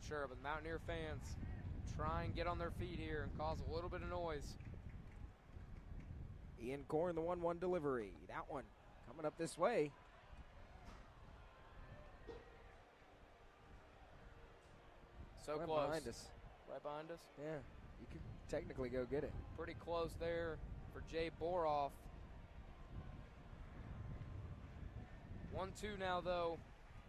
sure. But the Mountaineer fans try and get on their feet here and cause a little bit of noise. Ian Korn, the 1-1 delivery. That one coming up this way. So right close. Behind us. Right behind us? Yeah, you could technically go get it. Pretty close there for Jay Boroff. 1-2 now, though.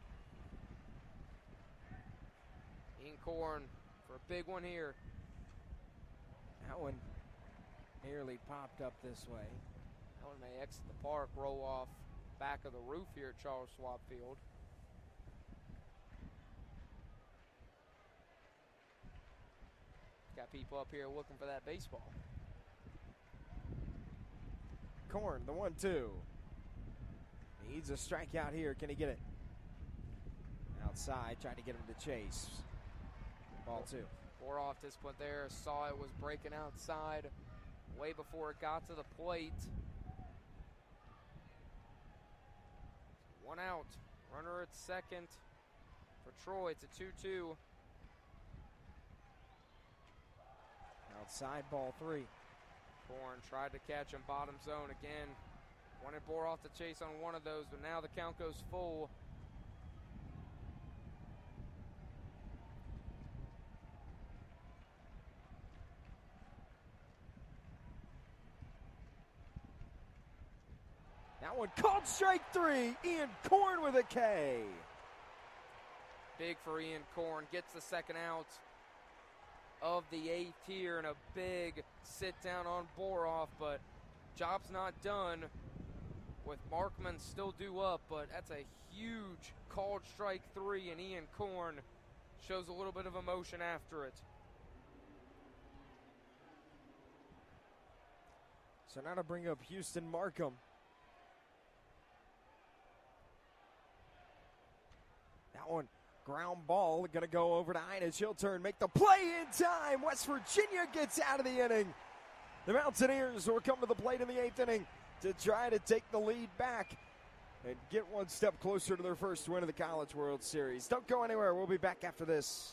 Ian Korn for a big one here. That one nearly popped up this way. That one may exit the park, roll off back of the roof here at Charles Schwab Field. Got people up here looking for that baseball. Korn, the 1-2. Needs a strikeout here. Can he get it? Outside, trying to get him to chase. Ball 2. Boroff this point there, saw it was breaking outside way before it got to the plate. One out. Runner at second for Troy. It's a 2-2. Outside, ball 3. Korn tried to catch him bottom zone again. Wanted Boroff to chase on one of those, but now the count goes full. That one called strike 3. Ian Korn with a K. Big for Ian Korn. Gets the second out of the 8th here, and a big sit down on Boroff, but job's not done with Markman still due up, but that's a huge called strike 3, and Ian Korn shows a little bit of emotion after it. So now to bring up Houston Markham. That one, ground ball, going to go over to Inez. She'll turn, make the play in time. West Virginia gets out of the inning. The Mountaineers will come to the plate in the 8th inning to try to take the lead back and get one step closer to their first win of the College World Series. Don't go anywhere. We'll be back after this.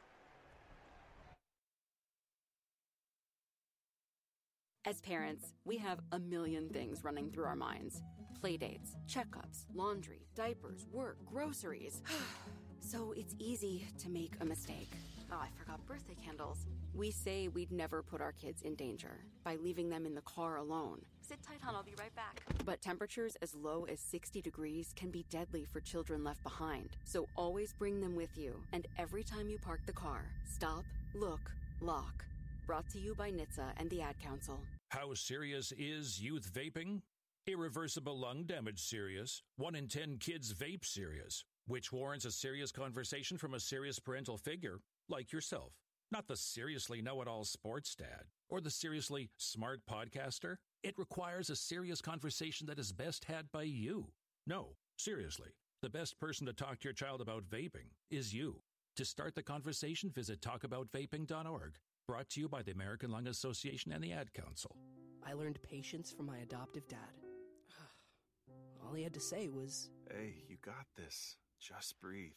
As parents, we have a million things running through our minds. Playdates, checkups, laundry, diapers, work, groceries. So it's easy to make a mistake. Oh, I forgot birthday candles. We say we'd never put our kids in danger by leaving them in the car alone. Sit tight, hon. I'll be right back. But temperatures as low as 60 degrees can be deadly for children left behind. So always bring them with you. And every time you park the car, stop, look, lock. Brought to you by NHTSA and the Ad Council. How serious is youth vaping? Irreversible lung damage serious. 1 in 10 kids vape serious, which warrants a serious conversation from a serious parental figure like yourself. Not the seriously know-it-all sports dad or the seriously smart podcaster. It requires a serious conversation that is best had by you. No, seriously, the best person to talk to your child about vaping is you. To start the conversation, visit talkaboutvaping.org. Brought to you by the American Lung Association and the Ad Council. I learned patience from my adoptive dad. All he had to say was, "Hey, you got this. Just breathe."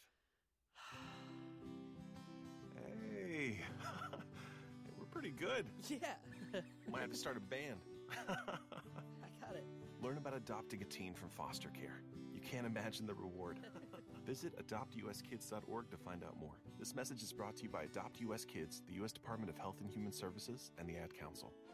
Hey, we're pretty good. yeah, Might have to start a band. I got it. Learn about adopting a teen from foster care. You can't imagine the reward. Visit adoptuskids.org to find out more. This message is brought to you by Adopt US Kids, the U.S. Department of Health and Human Services, and the Ad Council.